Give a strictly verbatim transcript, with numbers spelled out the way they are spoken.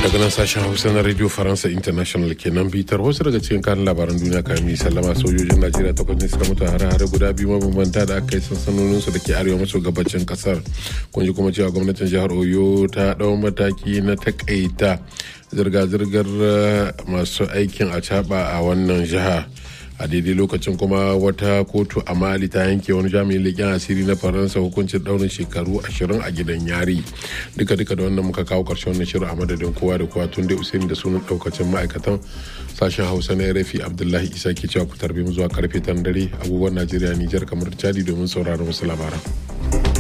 daga nan sashen hausa na radio faransa international kenan bitar wasu daga cikin kanin labaran duniya kayan mi sallama sojojin najeriya takwas ne suka mutu hare-hare guda biyu mabambanta da aka yi sansanoninsu da ke arewa maso gabacin kasar kun ji kuma cewa gwamnatin jihar oyo ta ɗau mataki na takaita zirga-zirgar masu aikin a a wannan jiha a daidai lokacin kuma wata kotu a mali ta yanke wani jami'in leƙen asiri na faransa hukuncin ɗaurin shekaru ashirin a gidan yari duka duka da wannan muka kawo ƙarshen wannan shirin a madadin kowa da kowa tun da usaini da sunan ɗaukacin ma'aikatan sashen hausa na rafi abdullahi isa ke cewa ku tarbe mu zuwa karfe tan dare abubuwan najeriya nijar kamar chadi domin sauraron wasu labaran.